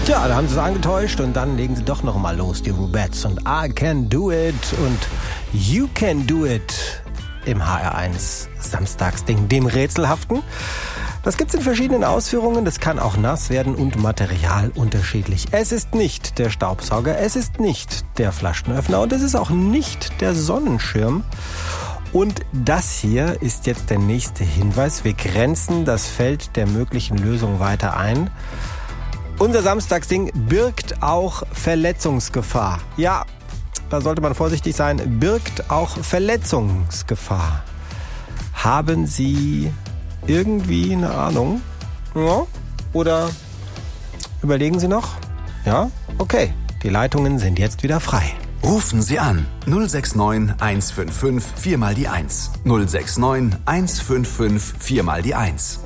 Tja, da haben sie es angetäuscht und dann legen sie doch noch mal los, die Rubettes. Und I Can Do It und You Can Do It im HR1 Samstagsding, dem Rätselhaften. Das gibt's in verschiedenen Ausführungen. Das kann auch nass werden und Material unterschiedlich. Es ist nicht der Staubsauger, es ist nicht der Flaschenöffner und es ist auch nicht der Sonnenschirm. Und das hier ist jetzt der nächste Hinweis. Wir grenzen das Feld der möglichen Lösung weiter ein. Unser Samstagsding birgt auch Verletzungsgefahr. Ja, da sollte man vorsichtig sein. Birgt auch Verletzungsgefahr. Haben Sie irgendwie eine Ahnung? Ja? Oder überlegen Sie noch? Ja? Okay, die Leitungen sind jetzt wieder frei. Rufen Sie an 069 155 4 mal die 1. 069 155 4 mal die 1.